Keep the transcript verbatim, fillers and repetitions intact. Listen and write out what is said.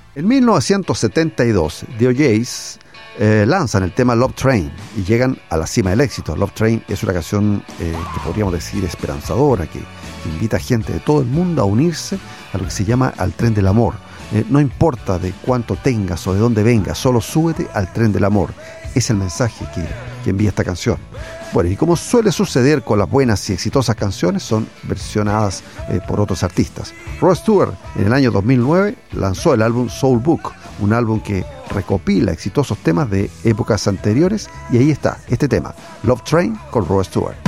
En mil novecientos setenta y dos, The O'Jays eh, lanzan el tema Love Train y llegan a la cima del éxito. Love Train es una canción eh, que podríamos decir esperanzadora, que, que invita a gente de todo el mundo a unirse a lo que se llama al tren del amor. Eh, no importa de cuánto tengas o de dónde vengas, solo súbete al tren del amor. Es el mensaje que, que envía esta canción. Bueno, y como suele suceder con las buenas y exitosas canciones, son versionadas eh, por otros artistas. Rod Stewart, en el año dos mil nueve, lanzó el álbum Soul Book, un álbum que recopila exitosos temas de épocas anteriores, y ahí está este tema, Love Train, con Rod Stewart.